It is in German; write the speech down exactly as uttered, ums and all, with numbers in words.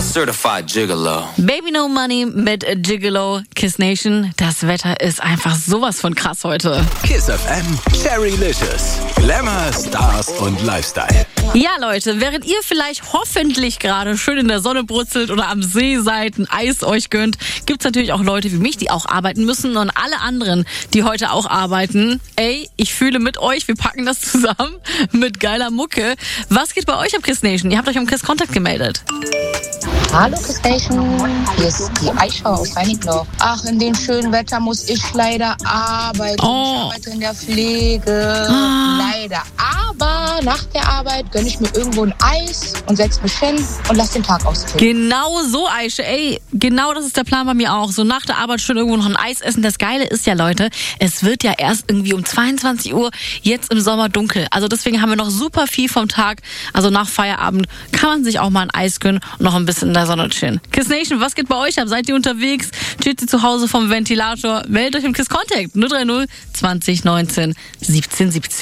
Certified Gigolo. Baby No Money mit Gigolo, Kiss Nation. Das Wetter ist einfach sowas von krass heute. Kiss F M, Cherrylicious. Glamour, Stars und Lifestyle. Ja, Leute, während ihr vielleicht hoffentlich gerade schön in der Sonne brutzelt oder am See seid, ein Eis euch gönnt, gibt's natürlich auch Leute wie mich, die auch arbeiten müssen, und alle anderen, die heute auch arbeiten. Ey, ich fühle mit euch, wir packen das zusammen mit geiler Mucke. Was geht bei euch am Kiss Nation? Ihr habt euch am Kiss Kontakt gemeldet. Hallo Kiss Station, hier ist die Aisha aus Reinickendorf. Ach, in dem schönen Wetter muss ich leider arbeiten. Oh. Ich arbeite in der Pflege, Ah. leider. Aber nach der Arbeit gönne ich mir irgendwo ein Eis und setze mich hin und lasse den Tag ausklingen. Genau so, Aisha. Ey, genau das ist der Plan bei mir auch. So nach der Arbeit schön irgendwo noch ein Eis essen. Das Geile ist ja, Leute, es wird ja erst irgendwie um zweiundzwanzig Uhr jetzt im Sommer dunkel. Also deswegen haben wir noch super viel vom Tag. Also nach Feierabend kann man sich auch mal ein Eis gönnen und noch ein bisschen in der Sonne chillen. Kiss Nation, was geht bei euch ab? Seid ihr unterwegs? Chillt ihr zu Hause vom Ventilator? Meldet euch im Kiss Contact null drei null zwanzig neunzehn siebzehn siebzehn.